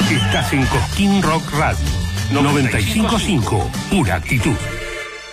Estás en Cosquín Rock Radio 95.5, pura actitud.